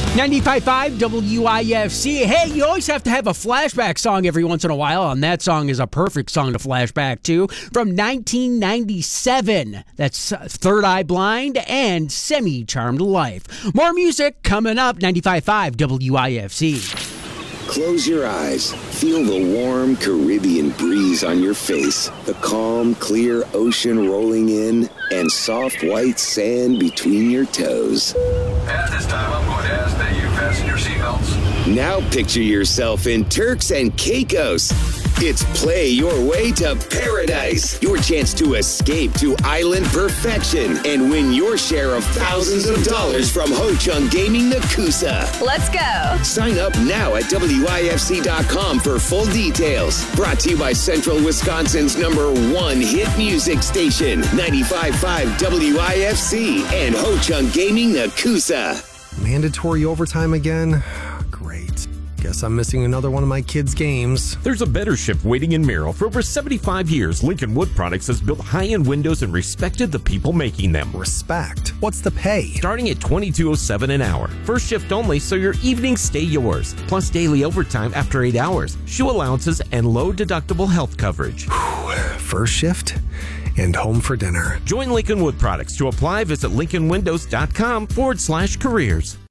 95.5 WIFC. Hey, you always have to have a flashback song every once in a while, and that song is a perfect song to flashback to. From 1997, that's Third Eye Blind and Semi-Charmed Life. More music coming up, 95.5 WIFC. Close your eyes. Feel the warm Caribbean breeze on your face, the calm, clear ocean rolling in, and soft white sand between your toes. At this time, I'm going to ask that you fasten your seatbelts. Now picture yourself in Turks and Caicos. It's Play Your Way to Paradise. Your chance to escape to island perfection and win your share of thousands of dollars from Ho Chung Gaming Nakusa. Let's go. Sign up now at WIFC.com for full details. Brought to you by Central Wisconsin's #1 hit music station, 95.5 WIFC and Ho Chung Gaming Nakusa. Mandatory overtime again? Great. Guess I'm missing another one of my kids' games. There's a better shift waiting in Merrill. For over 75 years, Lincoln Wood Products has built high-end windows and respected the people making them. Respect? What's the pay? Starting at $22.07 an hour. First shift only, so your evenings stay yours. Plus daily overtime after 8 hours, shoe allowances, and low-deductible health coverage. First shift and home for dinner. Join Lincoln Wood Products. To apply, visit lincolnwindows.com/careers.